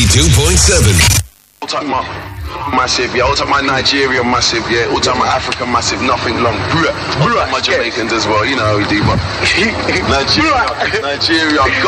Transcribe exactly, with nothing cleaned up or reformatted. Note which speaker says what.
Speaker 1: ninety-two point seven.
Speaker 2: All time my massive, yeah. All time my Nigerian massive, yeah. All time my African massive, nothing long. All time my Jamaicans as well, you know how we do, but Nigeria, Nigeria,